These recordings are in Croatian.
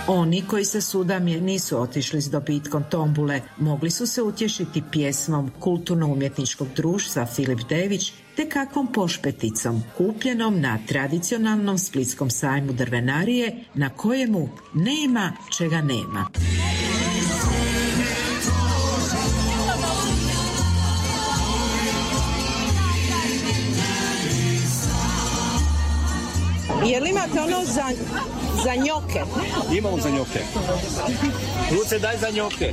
Oni koji sa suda nisu otišli s dobitkom tombule mogli su se utješiti pjesmom kulturno-umjetničkog društva Filip Dević te kakvom pošpeticom kupljenom na tradicionalnom splitskom sajmu drvenarije na kojemu nema čega nema. Jel imate ono za njoke? Imamo za njoke. Luce, daj za njoke.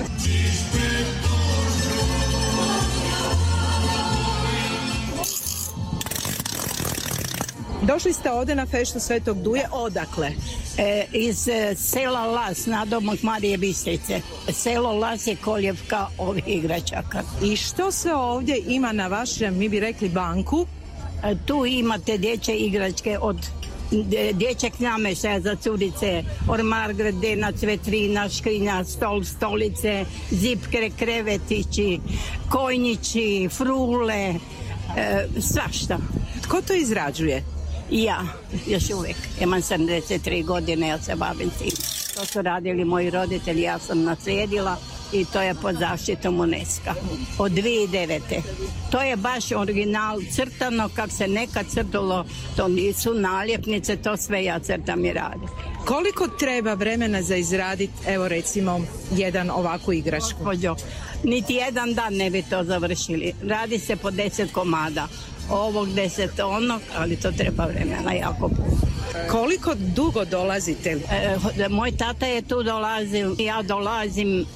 Došli ste ovdje na feštu Svetog Duje, odakle? Iz sela Las, nadomak Marije Bistrice. Selo Las je koljevka ovih igračaka. I što se ovdje ima na vašem, mi bi rekli, banku? Tu imate dječje igračke od dječjeg namještaja za curice, ormar, gredenac, vetrina, škrinja, stol, stolice, zipkre, krevetići, kojnići, frule, svašta. Tko to izrađuje? Ja, još uvijek. Imam 73 godine, ja se bavim tim. To su radili moji roditelji, ja sam naslijedila i to je pod zaštitom UNESCO od 2009. To je baš original crtano kako se nekad crtalo, to nisu naljepnice, to sve ja crtam i radim. Koliko treba vremena za izraditi, evo recimo, jedan ovakvu igračku? Gospođo, niti jedan dan ne bi to završili. Radi se po 10 komada. Ovog 10 onog, ali to treba vremena jako puno. Koliko dugo dolazite? Moj tata je tu dolazio, ja dolazim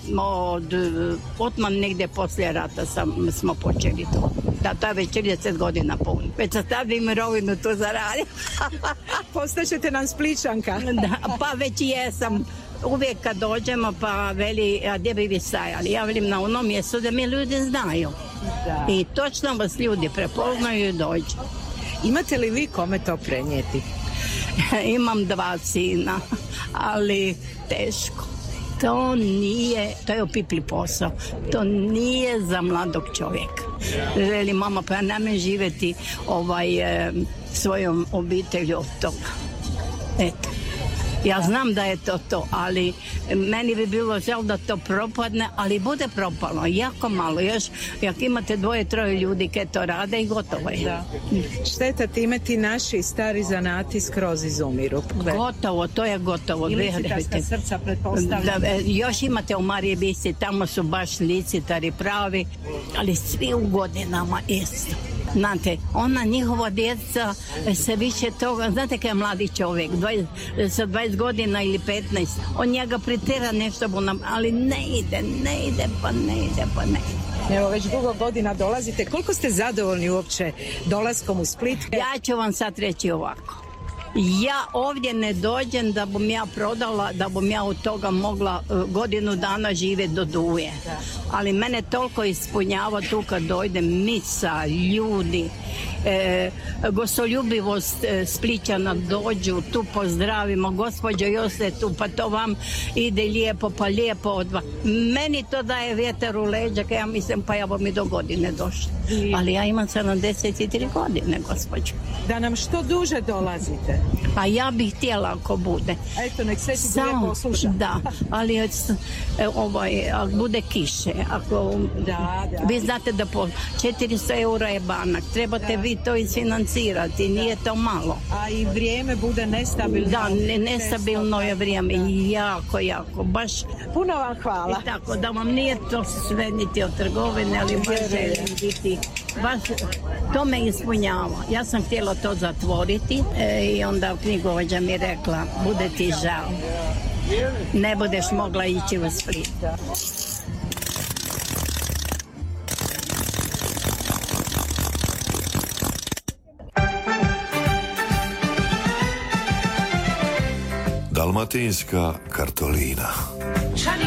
odmah negdje poslije rata smo počeli to. Tata je već 30 godina pun. Već sam tad i mirovinu tu zaradio. Postaćete nam Spličanka. Da, pa već jesam. Uvijek kad dođemo pa veli, a gdje bi vi stajali? Ja velim na onom mjestu da mi ljudi znaju. Da. I točno vas ljudi prepoznaju i dođu. Imate li vi kome to prenijeti? Imam 2 sina, ali teško. To je opipli posao. To nije za mladog čovjeka. Veli mama, pa ja ne živjeti svojom obitelju od toga. Eto. Ja znam da je to, ali meni bi bilo žal da to propadne, ali bude propalo, jako malo. Još, jak imate 2-3 ljudi koji to rade i gotovo je. Da. Šteta time ti naši stari zanati skroz izumiru. Gotovo, to je gotovo. I licitarska srca, pretpostavljam. Još imate u Marije Bistrici, tamo su baš licitari pravi, ali svi u godinama isto. Znate, ona njihova djeca se više toga, znate kaj je mladi čovjek, sa 20 godina ili 15, on njega pritera nešto, ali ne ide. Evo, već dugo godina dolazite. Koliko ste zadovoljni uopće dolaskom u Split? Ja ću vam sad reći ovako. Ja ovdje ne dođem da bom ja prodala, da bom ja od toga mogla godinu dana živjeti do Duje. Ali mene toliko ispunjava tu kad dojdem, misa, ljudi, gostoljubivost Splićana dođu, tu pozdravimo, gospođo Jose tu, pa to vam ide lijepo, pa lijepo odva. Meni to daje vjetar u leđa, ja mislim pa ja bom i do godine došla. Ali ja imam 73 godine, gospođo. Da nam što duže dolazite? Pa ja bih htjela ako bude. Eto, nek se ti bude posluša. Da, ali ako bude kiše, ako... Da. Vi znate da 400 eura je banak, trebate vi to isfinancirati, nije to malo. A i vrijeme bude nestabilno. Da, nestabilno je vrijeme, jako, baš. Puno vam hvala. I tako, da vam nije to sve niti od trgovine, ali baš želim biti, baš to me ispunjava. Ja sam htjela to zatvoriti i onda knjigovođa mi rekla, bude ti žao, ne budeš mogla ići u Split. Dalmatinska kartolina.